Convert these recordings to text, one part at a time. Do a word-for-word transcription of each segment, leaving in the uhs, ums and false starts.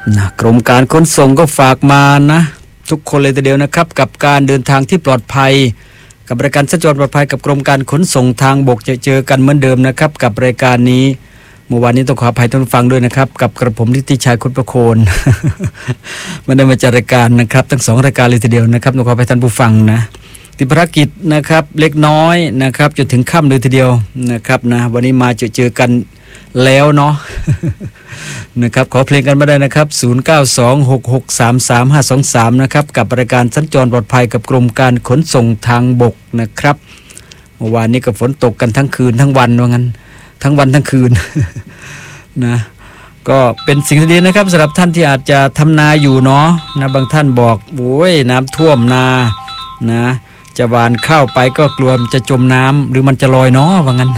นะกรมการขนส่งก็ฝากมานะทุกคนเลยทีเดียวนะครับกับการเดินทางที่ปลอดภัยกับบริการสัญจรปลอดภัยกับกรมการขนส่งทางบกจะเจอกันเหมือนเดิมนะครับกับรายการนี้เมื่อวานนี้ต้องขออภัยท่านผู้ฟังด้วยนะครับกับกระผมทิติชัยคุณประโคนไม่ได้มาจัดรายการนะครับทั้งสองรายการเลยทีเดียวนะครับต้องขออภัยท่านผู้ฟังนะติดภารกิจนะครับเล็กน้อยนะครับจนถึงค่ำเลยทีเดียวนะครับนะวันนี้มาเจอเจอกันแล้วเนาะ นะครับขอเพลงกันมาได้นะครับศูนย์ เก้า สอง หก หก สาม สาม ห้า สอง สามนะครับกับรายการสัญจรปลอดภัยกับกรมการขนส่งทางบกนะครับเมื่อวานนี้ก็ฝนตกกันทั้งคืนทั้งวันว่างั้นทั้งวันทั้งคืน นะก็เป็นสิ่งที่ดีนะครับสำหรับท่านที่อาจจะทำนาอยู่เนาะนะบางท่านบอกโอ้ยน้ำท่วมนานะจะหว่านข้าวไปก็กลัวมันจะจมน้ำหรือมันจะลอยเนาะว่างั้น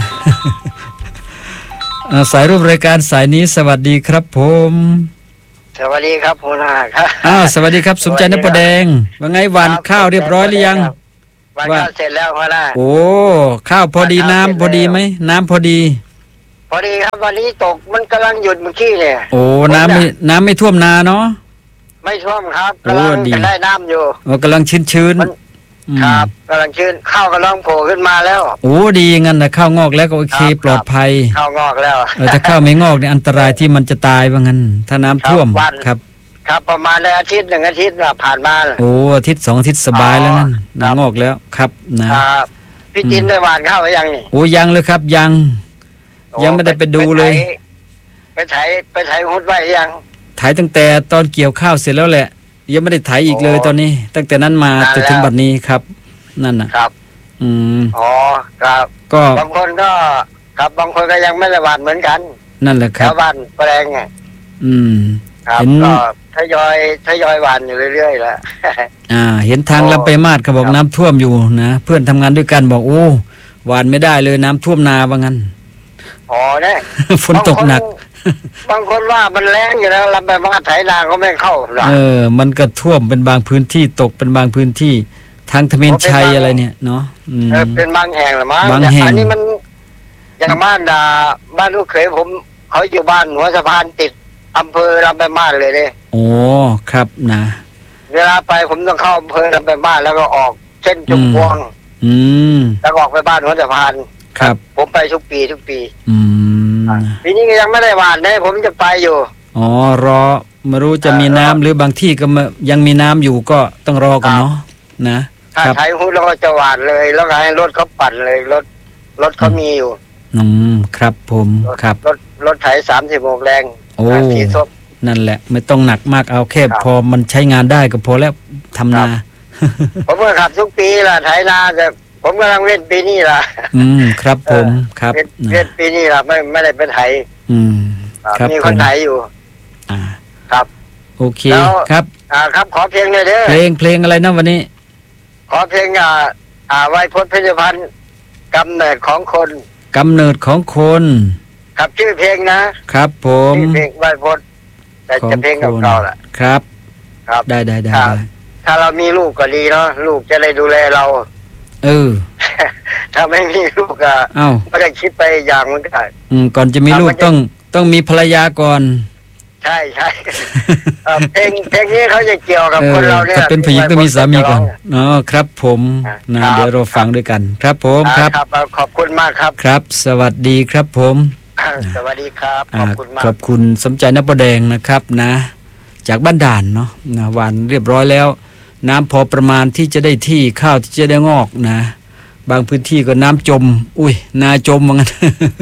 สายรูปรายการสายนี้สวัสดีครับผมสวัสดีครับหัวหน้าครับอ้าวสวัสดีครับสมใจนพแดงว่าไงหว่านข้าวเรียบร้อยหรือยังหว่านข้าวเสร็จแล้วหัวหน้าโอ้ข้าวพอดีน้ำพอดีไหมน้ำพอดีพอดีครับวันนี้ตกมันกำลังหยุดเมื่อกี้เนี่ยโอ้น้ำไม่น้ำไม่ท่วมนาเนาะไม่ท่วมครับกำลังจะได้น้ำอยู่โอ้กำลังชื้นชื้นครับกำลังชื้นข้าวกำลังโผล่ขึ้นมาแล้วโอ้ดีงั้นนะข้าวงอกแล้วก็โอเคปลอดภัยข้าวงอกแล้วเออถ้าข้าวไม่งอกเนี่ยอันตรายที่มันจะตายว่างั้นถ้าน้ำท่วมครับครับประมาณอาทิตย์หนึ่งอาทิตย์ผ่านมาโอ้อาทิตย์สองอาทิตย์สบายแล้วงั้นน้ำงอกแล้วครับนะครับพี่จินได้หว่านข้าวหรือยังนี่โอ้ยังเลยครับยังยังไม่ได้ไปดูเลยไปไถไปไถหุดไว้ยังไถตั้งแต่ตอนเกี่ยวข้าวเสร็จแล้วแหละยังไม่ได้ไถอีกเลยตอนนี้ตั้งแต่นั้นมาจนถึงบัดนี้ครับนั่นนะครับอืมอ๋อครับก็บางคนก็ครับบางคนก็ยังไม่ได้หว่านเหมือนกันนั่นแหละครับชาวบ้านแปลงไงอืมครับก็ทยอยทยอยหว่านอยู่เรื่อยๆแล้วอ่าเห็นทางลำไปมาดเขาบอกน้ำท่วมอยู่นะเพื่อนทำงานด้วยกันบอกโอ้หว่านไม่ได้เลยน้ำท่วมนาว่างั้นอ๋อเนี่ยฝนตกหนักบางคนว่ามันแรงอยู่แล้วลำไปมาดไถนาก็ไม่เข้าเออมันก็ท่วมเป็นบางพื้นที่ตกเป็นบางพื้นที่ทางทมิฬชัยอะไรเนี่ยเนาะเออเป็นบางแห่งหรือมั้งอันนี้มันอย่างบ้านดาบ้านลูกเขยผมเขาอยู่บ้านหัวสะพานติดอำเภอลำไปมาดเลยเนี่ยโอ้ครับนะเวลาไปผมต้องเข้าอำเภอลำไปมาดแล้วก็ออกเส้นจุกพวงอืมแล้วออกไปบ้านหัวสะพานครับผมไปทุกปีทุกปีอืมปีนี้ก็ยังไม่ได้หว่านเลยผมจะไปอยู่อ๋อรอไม่รู้จะมีน้ำหรือบางที่ก็ยังมีน้ำอยู่ก็ต้องรอกันเนาะนะถ้าไถหุ้นเราก็จะหว่านเลยแล้วก็ให้รถเขาปั่นเลยรถรถเขามีอยู่อืมครับผมครับรถรถไถสามสิบหกแรงโอ้นั่นแหละไม่ต้องหนักมากเอาแค่พอมันใช้งานได้ก็พอแล้วทำนาผมก็ขับทุกปีล่ะไถนาแต่ผมกำลังเล่นปีนี้ล่ะอืมครับผมครับเล่นปีนี้ล่ะไม่ไม่ได้ไปไถอืมครับมีคนไถอยู่อ่าครับโอเคครับอ่าครับขอเพลงเลยเด้อเพลงเพลงอะไรนะวันนี้ขอเพลงอ่าอ่าไวยพจน์เพชรพันธ์กำเนิดของคนกำเนิดของคนครับชื่อเพลงนะครับผมเพลงไวยพจน์แต่จะเพลงกับเราแหละครับครับได้ได้ได้ถ้าเรามีลูกก็ดีเนาะลูกจะได้ดูแลเราเออถ้าไม่มีลูกก็เอ้าไม่ได้คิดไปอย่างมันก็อืมก่อนจะมีลูกต้องต้องมีภรรยาก่อนใช่ใช่เพลงเพลงนี้เขาจะเกี่ยวกับคนเราเนี่ยถ้าเป็นผู้หญิงต้องมีสามีก่อนอ๋อครับผมนะเดี๋ยวเราฟังด้วยกันครับผมครับขอบคุณมากครับครับสวัสดีครับผมสวัสดีครับขอบคุณมากขอบคุณสมใจนพแดงนะครับนะจากบ้านด่านเนาะนะหวานเรียบร้อยแล้วน้ำพอประมาณที่จะได้ที่ข้าวที่จะได้งอกนะบางพื้นที่ก็น้ำจมอุ้ยนาจมว่างั้น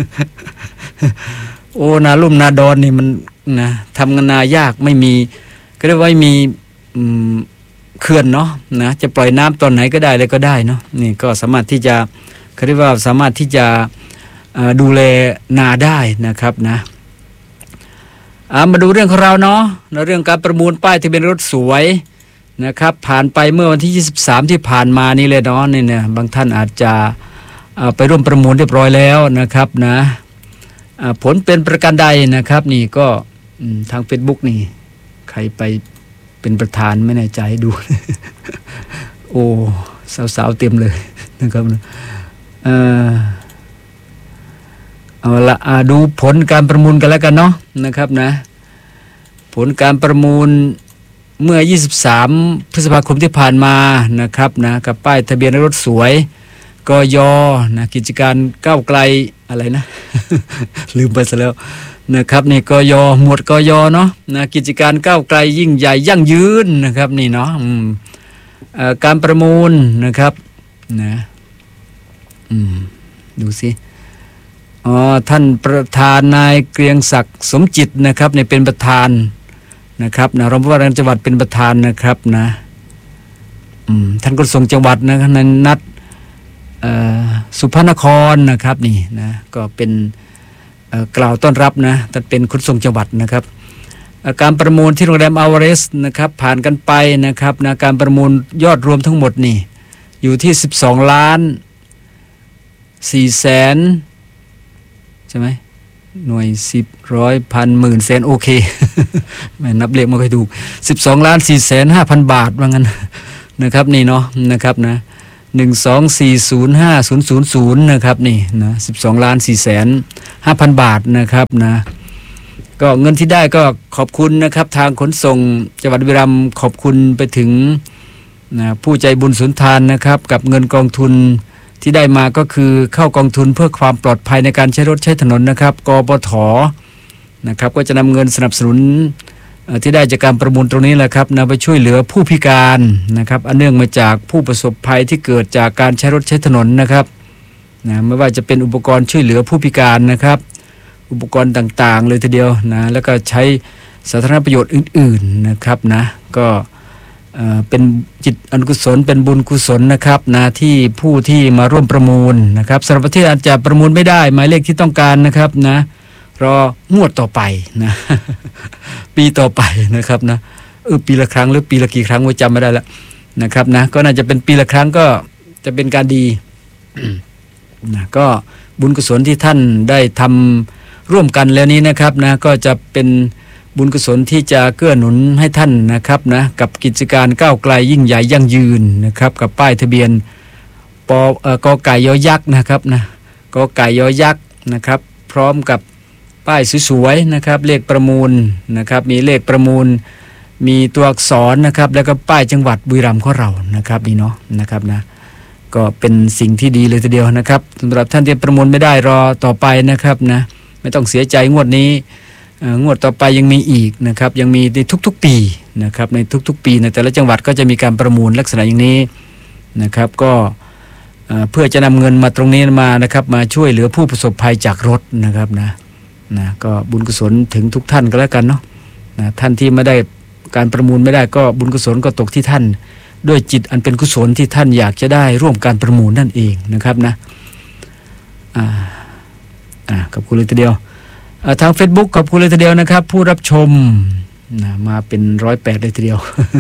โอ้นาลุ่มนาดอนนี่มันนะทำงานนายากไม่มีก็เรียกว่าไม่มีเขื่อนเนาะนะจะปล่อยน้ำตอนไหนก็ได้เลยก็ได้เนาะนี่ก็สามารถที่จะเขาเรียกว่าสามารถที่จะดูแลนาได้นะครับนะมาดูเรื่องของเราเนาะเรื่องการประมูลป้ายทะเบียนรถสวยนะครับผ่านไปเมื่อวันที่ยี่สิบสามที่ผ่านมานี่เลยเนาะนี่เนี่ยบางท่านอาจจะไปร่วมประมูลเรียบร้อยแล้วนะครับนะผลเป็นประการใดนะครับนี่ก็ทาง Facebook นี่ใครไปเป็นประธานไม่แน่ใจดู โอ้สาวๆเต็มเลยนะครับเออเอาละดูผลการประมูลกันแล้วกันเนาะนะครับนะผผลการประมูลเมื่อยี่สิบสามพฤษภาคมที่ผ่านมานะครับนะกับป้ายทะเบียนรถสวยกยนะกิจการก้าวไกลอะไรนะ ลืมไปซะแล้วนะครับนี่กยหมวดกยเนาะนะกิจการก้าวไกลยิ่งใหญ่ยั่งยืนนะครับนี่เนาะการประมูลนะครับนะอืมดูสิอ๋อท่านประธานนายเกรียงศักดิ์สมจิตนะครับเนี่ยเป็นประธานนะครับนะรองผู้ว่าราชการจังหวัดเป็นประธานนะครับนะอืมท่านขนส่งจังหวัดนะครับนั้นนัดสุพรรณนครนะครับนี่นะก็เป็นกล่าวต้อนรับนะท่านเป็นขนส่งจังหวัดนะครับการประมูลที่โรงแรมอาวาเรสนะครับผ่านกันไปนะครับนะการประมูลยอดรวมทั้งหมดนี่อยู่ที่สิบสองล้านสี่แสนใช่ไหมหน่วยสิบร้อยพันหมื่นแสนโอเคไม่นับเลขไม่ค่อยถูกสิบสองล้านสี่แสนห้าพันบาทว่างั้นนะครับนี่เนาะนะครับนะหนึ่งสองสี่ศูนย์ห้าศูนย์ศูนย์ศูนย์นะครับนี่นะสิบสองล้านสี่แสนห้าพันบาทนะครับนะก็เงินที่ได้ก็ขอบคุณนะครับทางขนส่งจังหวัดบุรีรัมย์ขอบคุณไปถึงนะผู้ใจบุญสุนทานนะครับกับเงินกองทุนที่ได้มาก็คือเข้ากองทุนเพื่อความปลอดภัยในการใช้รถใช้ถนนนะครับกปถ.นะครับก็จะนำเงินสนับสนุนที่ได้จากการประมูลตรงนี้แหละครับนำไปช่วยเหลือผู้พิการนะครับอันเนื่องมาจากผู้ประสบภัยที่เกิดจากการใช้รถใช้ถนนนะครับนะไม่ว่าจะเป็นอุปกรณ์ช่วยเหลือผู้พิการนะครับอุปกรณ์ต่างๆเลยทีเดียวนะแล้วก็ใช้สาธารณประโยชน์อื่นๆนะครับนะก็เป็นจิตอนุกุศลเป็นบุญกุศลนะครับนะที่ผู้ที่มาร่วมประมูลนะครับสำหรับประเทศอาจจะประมูลไม่ได้หมายเลขที่ต้องการนะครับนะรองวดต่อไปนะปีต่อไปนะครับนะเออปีละครั้งหรือปีละกี่ครั้งไม่จำไม่ได้แล้วนะครับนะก็น่าจะเป็นปีละครั้งก็จะเป็นการดี นะก็บุญกุศลที่ท่านได้ทำร่วมกันแล้วนี้นะครับนะก็จะเป็นบุญกุศลที่จะเกื้อหนุนให้ท่านนะครับนะกับกิจการก้าวไกลยิ่งใหญ่ยั่งยืนนะครับกับป้ายทะเบียนปเอ่อกอไก่ยอยักษ์นะครับนะกอไก่ยอยักษ์นะครับพร้อมกับป้ายสวยๆนะครับเลขประมูลนะครับมีเลขประมูลมีตัวอักษรนะครับแล้วก็ป้ายจังหวัดบุรีรัมย์ของเรานะครับนี่เนาะนะครับนะก็เป็นสิ่งที่ดีเลยทีเดียวนะครับสำหรับท่านที่ประมูลไม่ได้รอต่อไปนะครับนะไม่ต้องเสียใจงวดนี้งวดต่อไปยังมีอีกนะครับยังมีในทุกๆปีนะครับในทุกๆปีในแต่ละจังหวัดก็จะมีการประมูลลักษณะอย่างนี้นะครับก็เพื่อจะนำเงินมาตรงนี้มานะครับมาช่วยเหลือผู้ประสบภัยจากรถนะครับนะนะก็บุญกุศลถึงทุกท่านก็แล้วกันเนาะนะท่านที่ไม่ได้การประมูลไม่ได้ก็บุญกุศลก็ตกที่ท่านด้วยจิตอันเป็นกุศลที่ท่านอยากจะได้ร่วมการประมูลนั่นเองนะครับนะอ่าอ่าขอบคุณเลยทีเดียวทาง Facebook ขอบคุณเลยทีเดียวนะครับผู้รับชมนะมาเป็นร้อยแปดเลยทีเดียว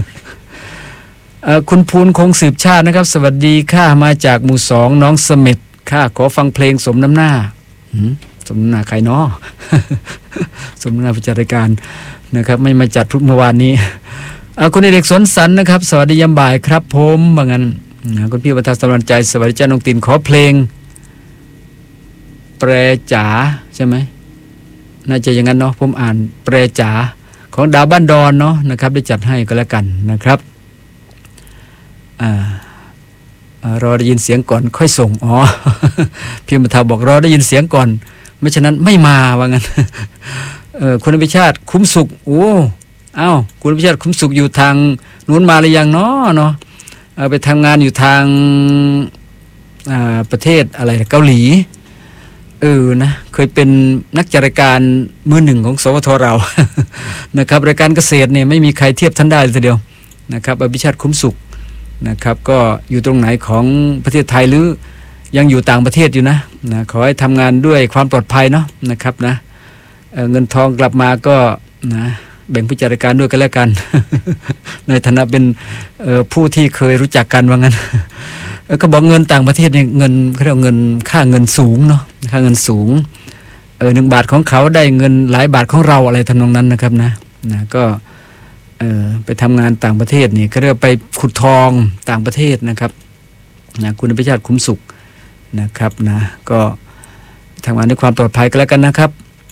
คุณภูลคงสืบชาตินะครับสวัสดีค่ะมาจากหมู่สองน้องเสม็ดค่ะขอฟังเพลงสมน้ำหน้าสมน้ำหน้าใครเนาะ สมน้ำหน้าผู้จัดรายการนะครับไม่มาจัดพรุ่งเมื่อวานนี้คุณเอกสวนสันนะครับสวัสดียามบ่ายครับผมบางงั้นคุณพี่ประธานสำรันใจสวัสดีจ้าน้องตินขอเพลงแปรจ๋าใช่ไหมน่าจะอย่างนั้นเนาะผมอ่านแปรจ๋าของดาวบ้านดอนเนาะนะครับได้จัดให้ก็แล้วกันนะครับอ่ารอได้ยินเสียงก่อนค่อยส่งอ๋อ พี่ประธานบอกรอได้ยินเสียงก่อนไม่ฉะนั้นไม่มาว่างั้น เออคุณอภิชาติคุ้มสุขโอ้อ้าวคุณอภิชาติคุ้มสุขอยู่ทางนู้นมาหรือยังเนาะเนาะเอาไปทำงานอยู่ทางอ่าประเทศอะไรเกาหลีเออนะเคยเป็นนักจัดรายการมือหนึ่งของสวทเรา นะครับรายการเกษตรเนี่ยไม่มีใครเทียบท่านได้เลยทีเดียวนะครับอภิชาติคุ้มสุขนะครับก็อยู่ตรงไหนของประเทศไทยหรือยังอยู่ต่างประเทศอยู่นะนะขอให้ทำงานด้วยความปลอดภัยเนาะนะครับนะ เอ่อ เงินทองกลับมาก็นะแบ่งผู้จัดรายการด้วยกันแล้วกัน ในฐานะเป็นผู้ที่เคยรู้จักกันว่างั้น ก็บอกเงินต่างประเทศเนี่ยเงินเขาเรียกเงินค่าเงินสูงเนาะค่าเงินสูงเออหนึ่งบาทของเขาได้เงินหลายบาทของเราอะไรทำนองนั้นนะครับนะนะก็เออไปทำงานต่างประเทศนี่ก็เรียกไปขุดทองต่างประเทศนะครับนะคุณอภิชาติคุ้มสุขนะครับนะก็ทำงานด้วยความปลอดภัยกันแล้วกันนะครับ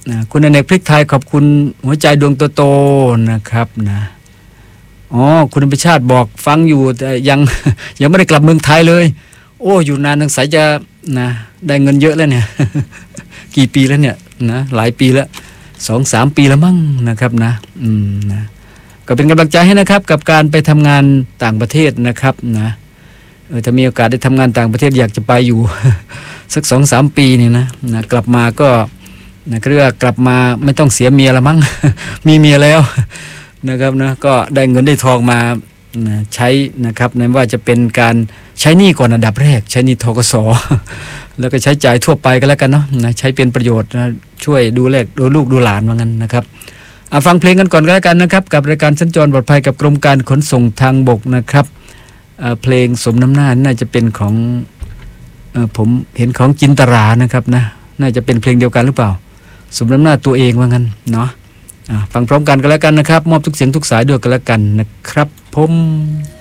นะคุณอเนกพริกไทยขอบคุณหัวใจดวงโตๆนะครับนะอ๋อคุณอภิชาติบอกฟังอยู่แต่ยัง ยังไม่ได้กลับเมืองไทยเลยโอ้อยู่นานทั้งสายจะนะได้เงินเยอะแล้วเนี่ย กี่ปีแล้วเนี่ยนะหลายปีแล้วสองสามปีแล้วมั้งนะครับนะอืมนะก็เป็นกำลังใจให้นะครับกับการไปทำงานต่างประเทศนะครับนะเออถ้ามีโอกาสได้ทำงานต่างประเทศอยากจะไปอยู่ สักสองสามปีนี่นะนะกลับมาก็นะเรียกว่ากลับมาไม่ต้องเสียเมียละมั้ง มีเมียแล้วนะครับนะก็ได้เงินได้ทองมานะใช้นะครับไม่ว่าจะเป็นการใช้หนี้ก่อนอันดับแรกใช้หนี้ธกส แล้วก็ใช้จ่ายทั่วไปก็แล้วกันเนาะนะใช้เป็นประโยชน์นะช่วยดูแลดูลูกดูหลานว่างั้นนะครับเอาฟังเพลงกันก่อนก็แล้วกันนะครับกับรายการสัญจรปลอดภัยกับกรมการขนส่งทางบกนะครับเพลงสมน้ำหน้าน่าจะเป็นของผมเห็นของจินตรานะครับนะน่าจะเป็นเพลงเดียวกันหรือเปล่าสมน้ำหน้าตัวเองว่างั้นเนาะฟังพร้อมกันก็แล้วกันนะครับมอบทุกเสียงทุกสายด้วยกันแล้วกันนะครับผม